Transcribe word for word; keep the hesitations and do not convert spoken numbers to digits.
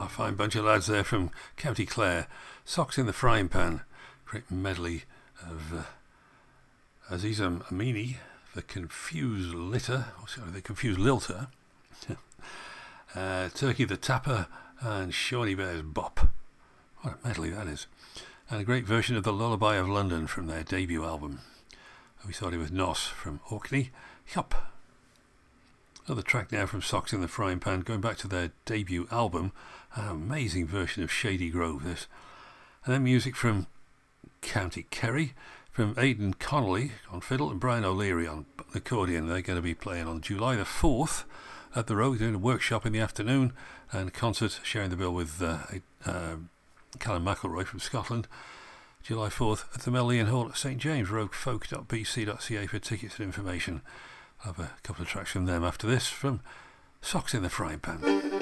fine bunch of lads there from County Clare. Socks in the Frying Pan. Great medley of uh, Aziza Amini, The Confused Litter, or sorry, The Confused Lilter, uh, Turkey the Tapper, and Shawnee Bear's Bop. What a medley that is. And a great version of The Lullaby of London from their debut album. We started with Nos from Orkney. Yup. Another track now from Socks in the Frying Pan, going back to their debut album. An amazing version of Shady Grove, this. And then music from County Kerry, from Aidan Connolly on fiddle and Brian O'Leary on accordion. They're going to be playing on July the fourth at the Rogue, doing a workshop in the afternoon and a concert, sharing the bill with uh, uh, Callum McElroy from Scotland. July fourth at the Melian Hall at St James, roguefolk dot b c dot c a for tickets and information. I'll have a couple of tracks from them after this, from Socks in the Frying Pan.